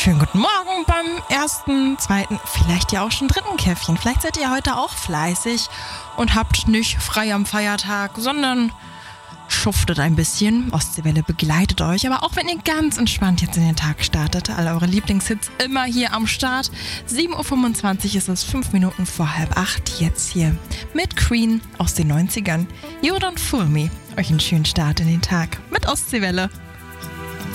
Schönen guten Morgen beim ersten, zweiten, vielleicht ja auch schon dritten Käffchen. Vielleicht seid ihr heute auch fleißig und habt nicht frei am Feiertag, sondern schuftet ein bisschen. Ostseewelle begleitet euch, aber auch wenn ihr ganz entspannt jetzt in den Tag startet, alle eure Lieblingshits immer hier am Start. 7.25 Uhr ist es, 5 Minuten vor 7:30, jetzt hier mit Queen aus den 90ern. You Don't Fool Me. Euch einen schönen Start in den Tag mit Ostseewelle.